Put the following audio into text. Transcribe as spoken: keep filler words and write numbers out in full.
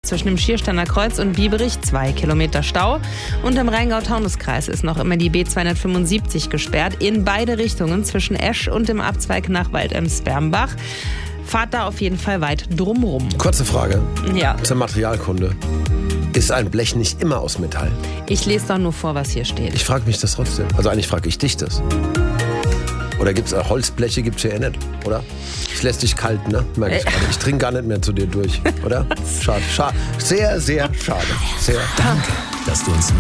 zwischen dem Schiersteiner Kreuz und Bieberich zwei Kilometer Stau. Und im Rheingau-Taunus-Kreis ist noch immer die B zweihundertfünfundsiebzig gesperrt, in beide Richtungen zwischen Esch und dem Abzweig nach Waldems-Bermbach. Fahrt da auf jeden Fall weit drumrum. Kurze Frage Ja. zur Materialkunde. Ist ein Blech nicht immer aus Metall? Ich lese doch nur vor, was hier steht. Ich frage mich das trotzdem. Also eigentlich frage ich dich das. Oder gibt's äh, Holzbleche gibt's hier eh nicht, oder? Es lässt dich kalt, ne? Merke ich gerade. Ich trinke gar nicht mehr zu dir durch, oder? Schade, schade. Sehr, sehr schade. Sehr. Danke, dass du uns